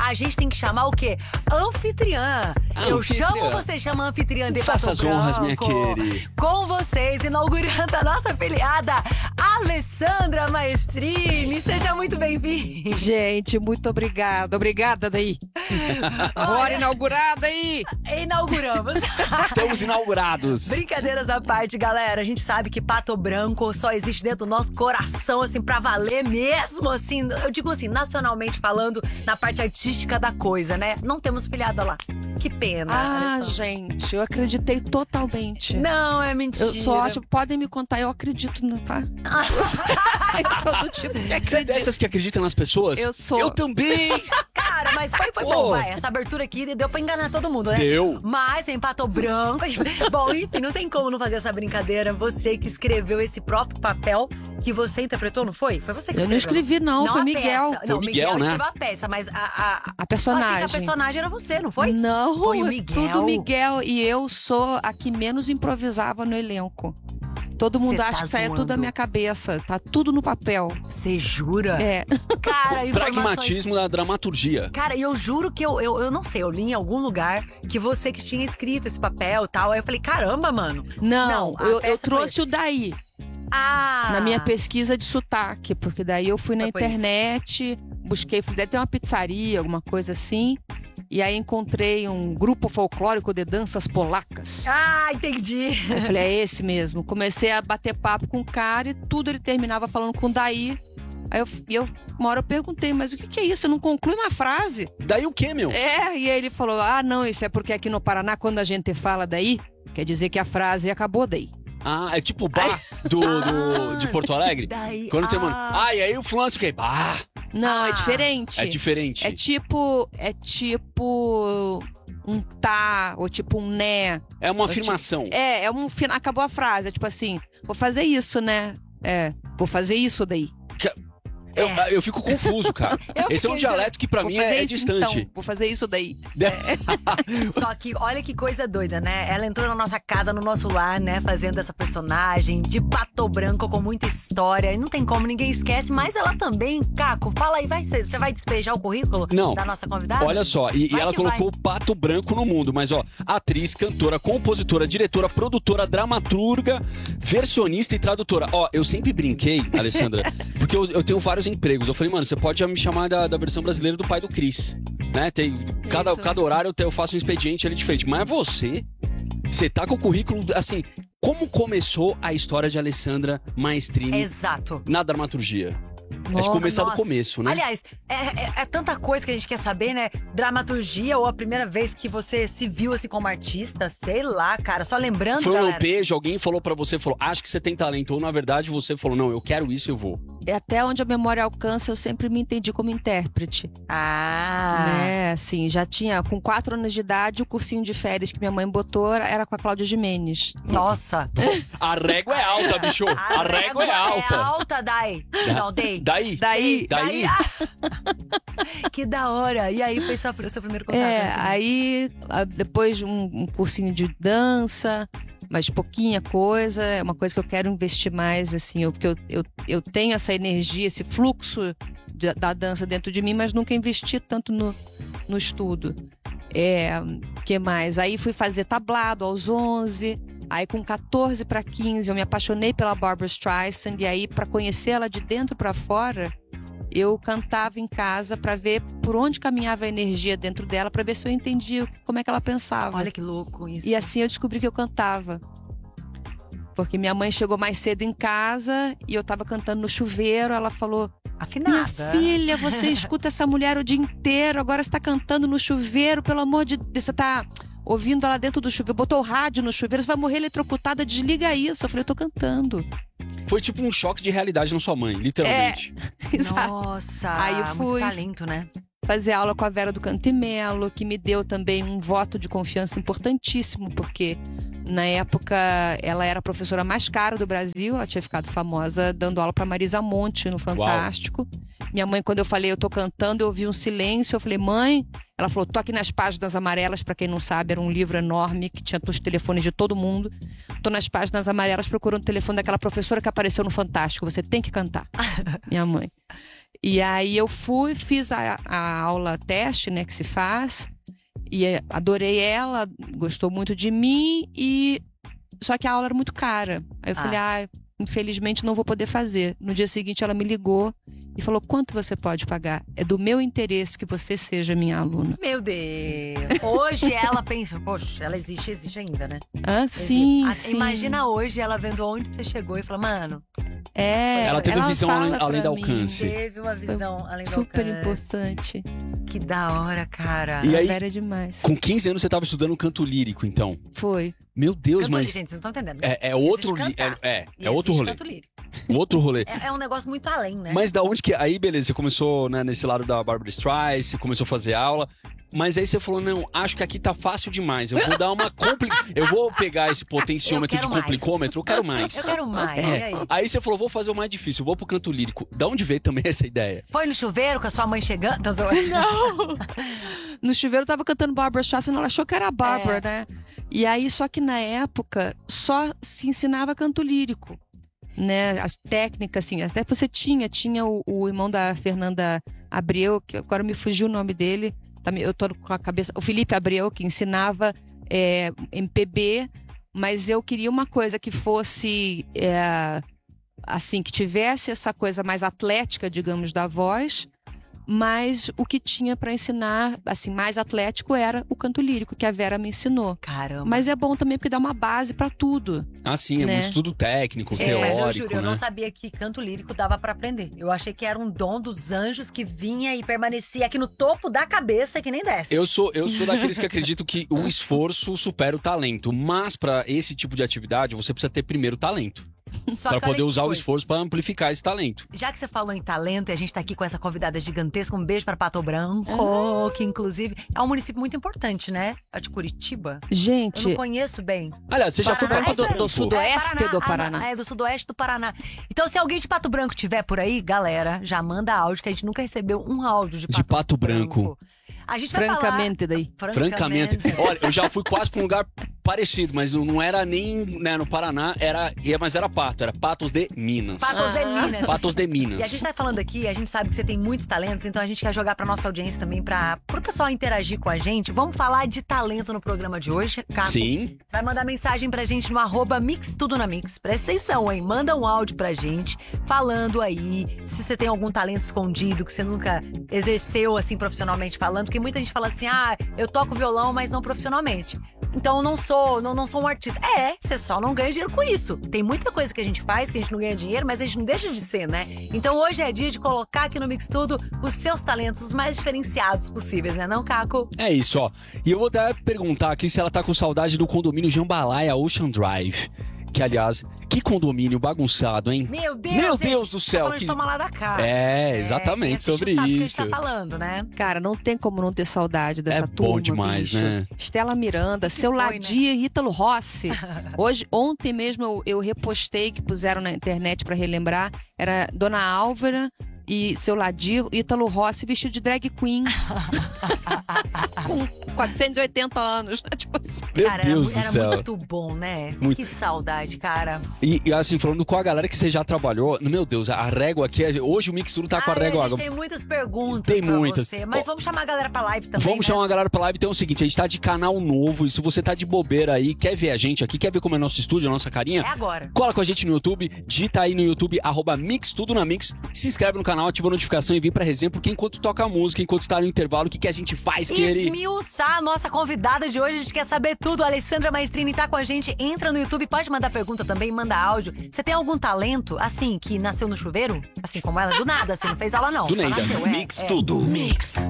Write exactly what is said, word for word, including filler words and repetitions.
a gente tem que chamar o quê? Anfitriã. Eu Anfitriã. chamo você, chama a anfitriã de Faça Pato as honras, minha Branco. querida. Com vocês, inaugurando a nossa afiliada, Alessandra Maestrini. Seja muito bem-vinda. Gente, muito obrigada. Obrigada daí. Bora inaugurada aí. Inauguramos. Estamos inaugurados. Brincadeiras à parte, galera. A gente sabe que Pato Branco só existe dentro do nosso coração, assim, pra valer mesmo, assim. Eu digo assim, nacionalmente falando, na parte artística da coisa, né? Não temos filiada lá. Que pena. Ah, Alessandra. gente, eu acreditei totalmente. Não, é mentira. Eu só acho, podem me contar, eu acredito, no, tá? Eu sou do tipo que Você é acredita. dessas que acreditam nas pessoas? Eu sou. Eu também. Cara, mas foi, foi Pô. bom, vai. Essa abertura aqui deu pra enganar todo mundo, né? Deu. Mas em Pato Branco. Bom, enfim, não tem como não fazer essa brincadeira. Você que escreveu esse próprio papel que você interpretou, não foi? Foi você que Eu escreveu. não escrevi, não, foi a Miguel. peça. Foi Não, o Miguel, né? escreveu a peça, mas a. A, A personagem. Eu achei que a personagem era você, não foi? Não, Foi o é Miguel. tudo Miguel. E eu sou a que menos improvisava no elenco. Todo mundo Cê acha tá que saia tudo da zoando. minha cabeça. Tá tudo no papel. Você jura? É. Cara, informações... Pragmatismo da dramaturgia. Cara, e eu juro que eu, eu, eu não sei, eu li em algum lugar que você que tinha escrito esse papel e tal. Aí eu falei, caramba, mano. Não, Não, a eu, eu peça trouxe foi- o daí. Ah! Na minha pesquisa de sotaque, porque daí eu fui na Foi por isso. internet, busquei, falei, deve ter uma pizzaria, alguma coisa assim. E aí encontrei um grupo folclórico de danças polacas. Ah, entendi. Aí eu falei, é esse mesmo. Comecei a bater papo com o cara e tudo ele terminava falando com daí. Aí eu, e eu, uma hora eu perguntei, mas o que, que é isso? Você não conclui uma frase? Daí o quê, meu? É, e aí ele falou, ah, não, isso é porque aqui no Paraná, quando a gente fala daí, quer dizer que a frase acabou daí. Ah, é tipo o bar do, do, de Porto Alegre? Daí, Quando tem, ah. mano. Ah, e aí o fulano, o quê? Bah, Não, Ah, é diferente. é diferente. É tipo, é tipo um tá, ou tipo um né. É uma Eu te- afirmação. É, é um fina- acabou a frase, é tipo assim, vou fazer isso, né? É, vou fazer isso daí. Eu, É. eu fico confuso, cara. Eu Esse é um fiquei dialeto que pra Vou mim fazer é, é isso distante. então, vou fazer isso daí. Só que olha que coisa doida, né? Ela entrou na nossa casa, no nosso lar, né? Fazendo essa personagem de Pato Branco com muita história. E não tem como, ninguém esquece. Mas ela também, Caco, fala aí, vai ser, você vai despejar o currículo Não. da nossa convidada? Olha só, e, e Vai ela que colocou o Pato Branco no mundo, mas ó, atriz, cantora, compositora, diretora, produtora, dramaturga, versionista e tradutora. Ó, eu sempre brinquei, Alessandra, porque eu, eu tenho vários empregos. Eu falei, mano, você pode já me chamar da, da versão brasileira do pai do Cris, né? Tem, cada, Isso. cada horário eu, te- eu faço um expediente ali diferente. Mas você, você tá com o currículo, assim, como começou a história de Alessandra Maestrini Exato. na dramaturgia? Acho Nossa, que começar do nossa. começo, né? Aliás, é, é- é tanta coisa que a gente quer saber, né? Dramaturgia ou a primeira vez que você se viu assim como artista, sei lá, cara. Só lembrando, Foi um galera. lampejo, alguém falou pra você, falou, acho que você tem talento. Ou na verdade você falou, não, eu quero isso, eu vou. E até onde a memória alcança, eu sempre me entendi como intérprete. Ah. Né, assim, já tinha, com quatro anos de idade, o cursinho de férias que minha mãe botou era com a Cláudia Gimenez. Nossa. A régua é alta, bicho. A, régua é alta. É alta, Dai. Não, Dei. Daí? Daí, Daí? ah. Que da hora. E aí foi só o seu primeiro contato, É, assim. aí ah, depois um, um cursinho de dança, mas pouquinha coisa, é uma coisa que eu quero investir mais, assim, eu, porque eu, eu, eu tenho essa energia, esse fluxo de- da dança dentro de mim, mas nunca investi tanto no, no estudo. É, que mais? Aí fui fazer tablado aos onze, aí com catorze para quinze eu me apaixonei pela Barbra Streisand, e aí para conhecer ela de dentro para fora, eu cantava em casa pra ver por onde caminhava a energia dentro dela, pra ver se eu entendia o- como é que ela pensava. Olha que louco isso. E assim eu descobri que eu cantava. Porque minha mãe chegou mais cedo em casa e eu tava cantando no chuveiro, ela falou: Afinada. minha filha, você escuta essa mulher o dia inteiro, agora você tá cantando no chuveiro, pelo amor de Deus, você tá ouvindo ela dentro do chuveiro, botou o rádio no chuveiro, você vai morrer eletrocutada, desliga isso. Eu falei, eu tô cantando. Foi tipo um choque de realidade na sua mãe, literalmente. Exato. Nossa, Aí eu muito fui- talento, né? Fazer aula com a Vera do Cantimelo, que me deu também um voto de confiança importantíssimo, porque na época ela era a professora mais cara do Brasil, ela tinha ficado famosa dando aula para Marisa Monte no Fantástico. Minha mãe, quando eu falei, eu tô cantando, eu ouvi um silêncio, eu falei, mãe, ela falou, tô aqui nas páginas amarelas, para quem não sabe, era um livro enorme que tinha os telefones de todo mundo. Tô nas páginas amarelas procurando o telefone daquela professora que apareceu no Fantástico, você tem que cantar. Minha mãe. E aí eu fui, fiz a, a aula teste, né, que se faz. E adorei ela, gostou muito de mim. E só que a aula era muito cara. Aí eu Ah. falei, ah, infelizmente não vou poder fazer. No dia seguinte ela me ligou e falou, quanto você pode pagar? É do meu interesse que você seja minha aluna. Meu Deus. Hoje ela pensa, poxa, ela existe, existe ainda, né? Ah, sim, Ah, sim. Imagina hoje ela vendo onde você chegou e fala, mano, É, Ela teve visão fala além- além pra do mim, alcance. teve uma visão além do Super alcance. importante. Que da hora, cara. E A aí, Vera é demais. com quinze anos, você tava estudando canto lírico, então. Foi. Meu Deus, Canto, mas. gente, vocês não estão entendendo. É, é outro. Existe li- cantar. É, é, E é outro existe rolê. canto lírico. Outro rolê. É, é um negócio muito além, né? Mas da onde que. Aí, beleza, você começou né, nesse lado da Barbra Streisand, começou a fazer aula. Mas aí você falou: não, acho que aqui tá fácil demais. Eu vou dar uma. Compli... Eu vou pegar esse potenciômetro Eu de quero mais. complicômetro, eu quero mais. Eu quero mais. E É. aí? Aí você falou: vou fazer o mais difícil, eu vou pro canto lírico. Da onde veio também essa ideia? Foi no chuveiro com a sua mãe chegando? Tô zoando. No chuveiro eu tava cantando Barbra Streisand, ela achou que era a Barbara, É. né? E aí, só que na época, só se ensinava canto lírico. Né, as técnicas, assim, até você tinha, tinha o, o irmão da Fernanda Abreu, que agora me fugiu o nome dele, tá me- eu tô com a cabeça, o Felipe Abreu, que ensinava é, M P B, mas eu queria uma coisa que fosse, é, assim, que tivesse essa coisa mais atlética, digamos, da voz, mas o que tinha pra ensinar, assim, mais atlético era o canto lírico, que a Vera me ensinou. Caramba. Mas é bom também porque dá uma base pra tudo. Ah, sim, é Né? muito estudo técnico, Gente, teórico, mas eu juro, eu né? não sabia que canto lírico dava pra aprender. Eu achei que era um dom dos anjos que vinha e permanecia aqui no topo da cabeça que nem desce. Eu sou, eu sou daqueles que acreditam que o esforço supera o talento. Mas pra esse tipo de atividade, você precisa ter primeiro talento. Só Pra que olha poder que usar o coisa. esforço pra amplificar esse talento. Já que você falou em talento e a gente tá aqui com essa convidada gigantesca, um beijo pra Pato Branco, Ah. que inclusive é um município muito importante, né? É de Curitiba. Eu Gente, não conheço bem. Aliás, você já foi pra Paraná, Pato é isso aí. Branco? do sudoeste É, do Ah, Paraná. não, é, do sudoeste do Paraná. Então, se alguém de Pato Branco tiver por aí, galera, já manda áudio, que a gente nunca recebeu um áudio de Pato, De Pato Branco. A gente vai francamente daí. falar... Francamente. Olha, eu já fui quase pra um lugar parecido, mas não não era nem né, no Paraná, era, mas era Pato, era Patos de Minas. Patos de Minas. Patos de E a Minas. gente tá falando aqui, a gente sabe que você tem muitos talentos, então a gente quer jogar pra nossa audiência também, pra, pro pessoal interagir com a gente. Vamos falar de talento no programa de hoje, Caco? Sim. Vai mandar mensagem pra gente no arroba Mix Tudo na Mix. Presta atenção, hein? Manda um áudio pra gente, falando aí se você tem algum talento escondido que você nunca exerceu, assim, profissionalmente falando. Porque muita gente fala assim, ah, eu toco violão, mas não profissionalmente. Então eu não sou, não, não sou um artista. É, você só não ganha dinheiro com isso. Tem muita coisa que a gente faz que a gente não ganha dinheiro, mas a gente não deixa de ser, né? Então hoje é dia de colocar aqui no Mix Tudo os seus talentos, os mais diferenciados possíveis, né não, Caco? É isso, ó. E eu vou até perguntar aqui se ela tá com saudade do condomínio Jambalaya Ocean Drive. Que, aliás, que condomínio bagunçado, hein? Meu Deus! Meu gente, Deus do céu, Tá falando que- de tomar lá da cara. É, exatamente, quem assistiu sobre sabe o que a isso. gente tá falando, né? Cara, não tem como não ter saudade dessa É turma, bom demais, bicho. né? Estela Miranda, Seu foi, né? Ladia e Ítalo Rossi. Hoje, ontem mesmo eu, eu repostei, que puseram na internet pra relembrar, era Dona Álvara e Seu Ladio, Ítalo Rossi vestido de drag queen. Com quatrocentos e oitenta anos. Tipo assim. Meu Cara, Deus era, do céu. era muito bom, né? Muito. Que saudade, cara. E, e, assim, falando com a galera que você já trabalhou, meu Deus, a régua aqui, hoje o Mix Tudo tá com a Ai, régua a gente água. tem muitas perguntas Tem pra muitas. você. Mas Ó, vamos chamar a galera pra live também, Vamos né? chamar a galera pra live. Então é o seguinte, a gente tá de canal novo e se você tá de bobeira aí, quer ver a gente aqui, quer ver como é nosso estúdio, a nossa carinha, É agora. cola com a gente no YouTube, digita aí no YouTube, arroba Mix Tudo na Mix, se inscreve no canal, ativa a notificação e vem pra resenha, porque enquanto toca a música, enquanto tá no intervalo, o que, que a gente faz, que ele... Esmiuçar a nossa convidada de hoje, a gente quer saber tudo. A Alessandra Maestrini tá com a gente. Entra no YouTube, pode mandar pergunta também, manda áudio. Você tem algum talento, assim, que nasceu no chuveiro? Assim como ela, do nada, assim, não fez aula não. Do só nada. nasceu, é, Mix é. Tudo. Mix.